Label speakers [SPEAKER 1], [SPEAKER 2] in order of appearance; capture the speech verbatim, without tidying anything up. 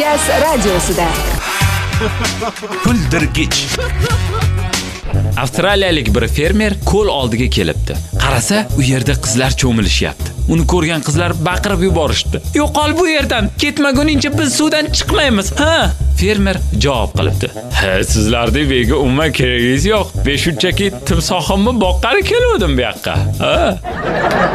[SPEAKER 1] Gaz radiosida.
[SPEAKER 2] Kuldirgich. Avstraliyalik bir fermer ko'l oldiga kelibdi. Qarasa, u yerda qizlar cho'milishyapti. Uni ko'rgan qizlar baqirib yuborishdi. "Yo'qol bu yerdan, ketmaguningcha biz suvdan chiqmaymiz." Ha? Fermer javob qilibdi. "Ha, sizlarning menga umuman keragingiz yo'q. Men shunchaki timsohimni boqqani kelgandim bu yoqqa." Ha?